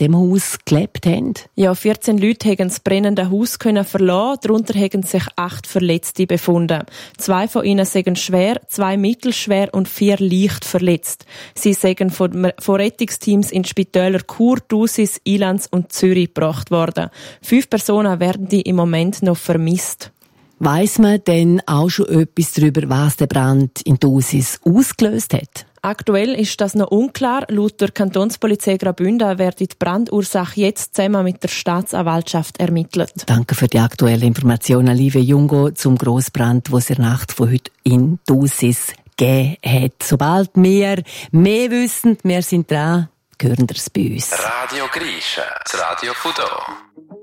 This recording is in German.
dem Haus gelebt haben. Ja, 14 Leute haben das brennende Haus verlassen. Darunter haben sich 8 Verletzte befunden. 2 von ihnen sind schwer, 2 mittelschwer und 4 leicht verletzt. Sie sind von Rettungsteams in Spitäler Chur, Thusis, Ilanz und Zürich gebracht worden. 5 Personen werden im Moment noch vermisst. Weiss man denn auch schon etwas darüber, was der Brand in Thusis ausgelöst hat? Aktuell ist das noch unklar. Laut der Kantonspolizei Graubünden wird die Brandursache jetzt zusammen mit der Staatsanwaltschaft ermittelt. Danke für die aktuelle Information, Olivia Jungo, zum Grossbrand, den es in der Nacht von heute in Thusis gegeben hat. Sobald wir mehr wissen, wir sind dran, hören wir es bei uns. Radio Grisha, das Radio von da.